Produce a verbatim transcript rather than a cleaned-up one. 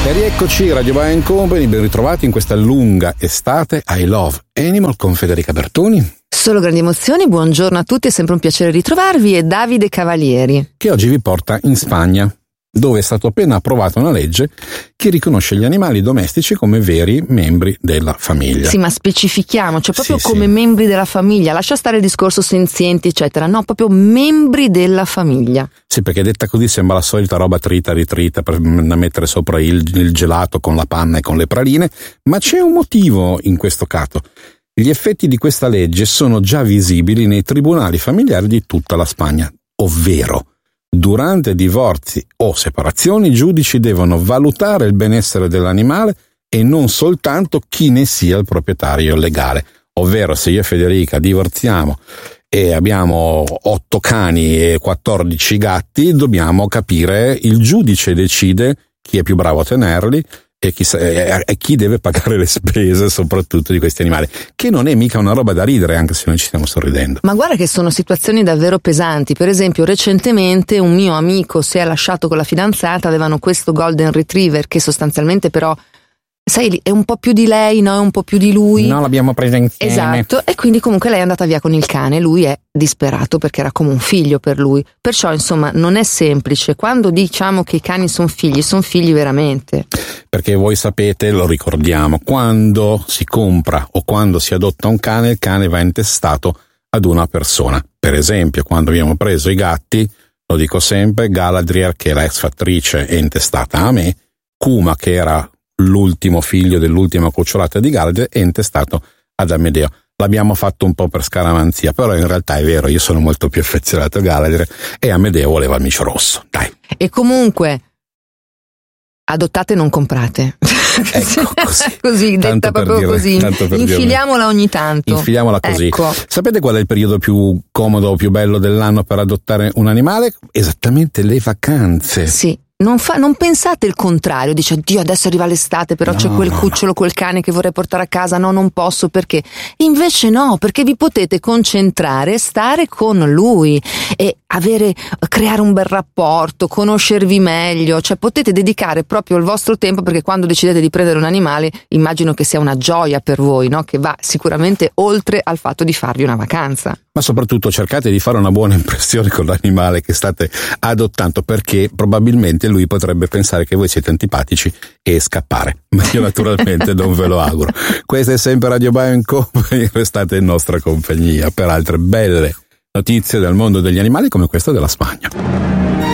E rieccoci, Radio Bye and Company, ben ritrovati in questa lunga estate. I Love Animal con Federica Bertoni. Solo grandi emozioni, buongiorno a tutti, è sempre un piacere ritrovarvi, e Davide Cavalieri, che oggi vi porta in Spagna, dove è stato appena approvata una legge che riconosce gli animali domestici come veri membri della famiglia. Sì, ma specifichiamo, cioè proprio sì, come sì. membri della famiglia, lascia stare il discorso senzienti eccetera, no, proprio membri della famiglia. Sì, perché detta così sembra la solita roba trita ritrita per mettere sopra il, il gelato con la panna e con le praline, ma c'è un motivo in questo caso. Gli effetti di questa legge sono già visibili nei tribunali familiari di tutta la Spagna, ovvero durante divorzi o separazioni i giudici devono valutare il benessere dell'animale e non soltanto chi ne sia il proprietario legale. Ovvero, se io e Federica divorziamo e abbiamo otto cani e quattordici gatti, dobbiamo capire, il giudice decide chi è più bravo a tenerli e chi, e chi deve pagare le spese soprattutto di questi animali, che non è mica una roba da ridere, anche se noi ci stiamo sorridendo. Ma guarda che sono situazioni davvero pesanti. Per esempio, recentemente un mio amico si è lasciato con la fidanzata, avevano questo golden retriever che sostanzialmente però, sai, è un po' più di lei, no? È un po' più di lui. No, l'abbiamo presa insieme. Esatto, e quindi comunque lei è andata via con il cane, lui è disperato perché era come un figlio per lui. Perciò, insomma, non è semplice. Quando diciamo che i cani sono figli, sono figli veramente. Perché voi sapete, lo ricordiamo, quando si compra o quando si adotta un cane, il cane va intestato ad una persona. Per esempio, quando abbiamo preso i gatti, lo dico sempre, Galadriel, che è la ex fattrice, è intestata a me, Kuma, che era l'ultimo figlio dell'ultima cucciolata di Galadriel, è intestato ad Amedeo. L'abbiamo fatto un po' per scaramanzia, però in realtà è vero, io sono molto più affezionato a Galadriel e Amedeo voleva il micio rosso, dai. E comunque adottate, non comprate. Ecco, così, così detta proprio dire, così. Infiliamola dire. ogni tanto. Infiliamola così. Ecco. Sapete qual è il periodo più comodo o più bello dell'anno per adottare un animale? Esattamente le vacanze. Sì. Non, fa, non pensate il contrario, dice Dio adesso arriva l'estate però no, c'è quel no, cucciolo, no. quel cane che vorrei portare a casa, no non posso perché, invece no, perché vi potete concentrare, stare con lui e avere, creare un bel rapporto, conoscervi meglio, cioè potete dedicare proprio il vostro tempo, perché quando decidete di prendere un animale immagino che sia una gioia per voi, no? Che va sicuramente oltre al fatto di farvi una vacanza. Ma soprattutto cercate di fare una buona impressione con l'animale che state adottando, perché probabilmente lui potrebbe pensare che voi siete antipatici e scappare, ma io naturalmente non ve lo auguro. Questa è sempre Radio Bye and Company, restate in nostra compagnia per altre belle notizie del mondo degli animali come questa della Spagna.